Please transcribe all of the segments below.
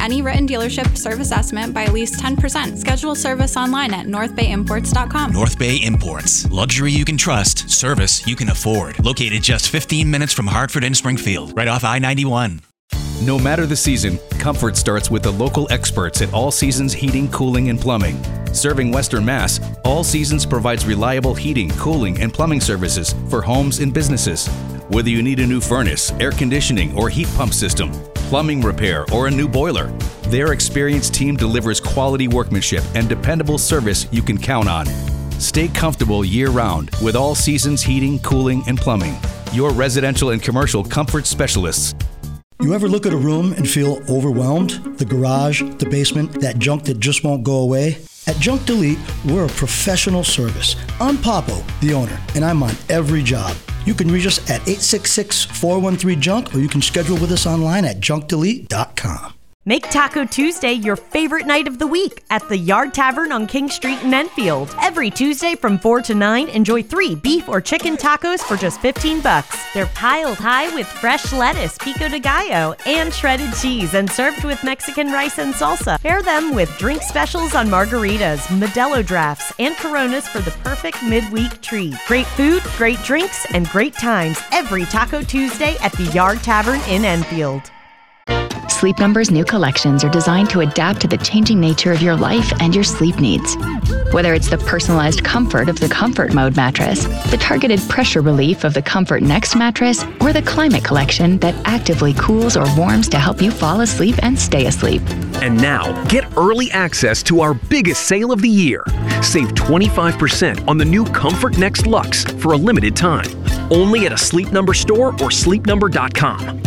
any written dealership service estimate by at least 10%. Schedule service online at northbayimports.com. North Bay Imports. Luxury you can trust. Service you can afford. Located just 15 minutes from Hartford and Springfield. Right off I-91. No matter the season, comfort starts with the local experts at All Seasons Heating, Cooling, and Plumbing. Serving Western Mass, All Seasons provides reliable heating, cooling, and plumbing services for homes and businesses. Whether you need a new furnace, air conditioning, or heat pump system, plumbing repair, or a new boiler, their experienced team delivers quality workmanship and dependable service you can count on. Stay comfortable year-round with All Seasons Heating, Cooling, and Plumbing. Your residential and commercial comfort specialists. You ever look at a room and feel overwhelmed? The garage, the basement, that junk that just won't go away? At Junk Delete, we're a professional service. I'm Papo, the owner, and I'm on every job. You can reach us at 866-413-JUNK, or you can schedule with us online at junkdelete.com. Make Taco Tuesday your favorite night of the week at the Yard Tavern on King Street in Enfield. Every Tuesday from 4 to 9, enjoy 3 beef or chicken tacos for just $15. They're piled high with fresh lettuce, pico de gallo, and shredded cheese, and served with Mexican rice and salsa. Pair them with drink specials on margaritas, Modelo drafts, and Coronas for the perfect midweek treat. Great food, great drinks, and great times every Taco Tuesday at the Yard Tavern in Enfield. Sleep Number's new collections are designed to adapt to the changing nature of your life and your sleep needs. Whether it's the personalized comfort of the Comfort Mode mattress, the targeted pressure relief of the Comfort Next mattress, or the Climate Collection that actively cools or warms to help you fall asleep and stay asleep. And now, get early access to our biggest sale of the year. Save 25% on the new Comfort Next Luxe for a limited time. Only at a Sleep Number store or sleepnumber.com.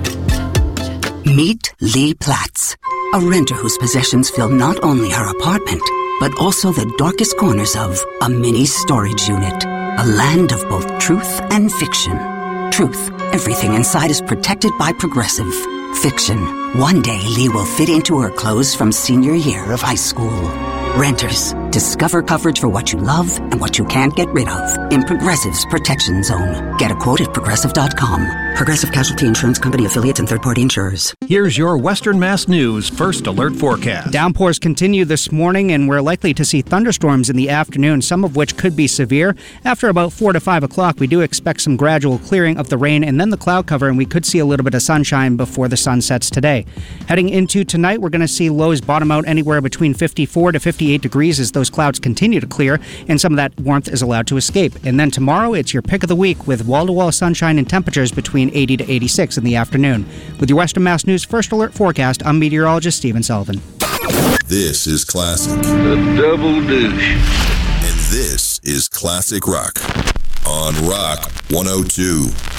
Meet Lee Platts, a renter whose possessions fill not only her apartment, but also the darkest corners of a mini storage unit. A land of both truth and fiction. Truth, everything inside is protected by Progressive. Fiction, one day Lee will fit into her clothes from senior year of high school. Renters, discover coverage for what you love and what you can't get rid of in Progressive's Protection Zone. Get a quote at Progressive.com. Progressive Casualty Insurance Company affiliates and third-party insurers. Here's your Western Mass News First Alert forecast. Downpours continue this morning, and we're likely to see thunderstorms in the afternoon, some of which could be severe. After about 4 to 5 o'clock, we do expect some gradual clearing of the rain and then the cloud cover, and we could see a little bit of sunshine before the sun sets today. Heading into tonight, we're going to see lows bottom out anywhere between 54 to 58 degrees as those clouds continue to clear, and some of that warmth is allowed to escape. And then tomorrow, it's your pick of the week with wall-to-wall sunshine and temperatures between 80 to 86 in the afternoon. With your Western Mass News First Alert forecast, I'm meteorologist Stephen Sullivan. This is Classic. The double douche. And this is Classic Rock on Rock 102.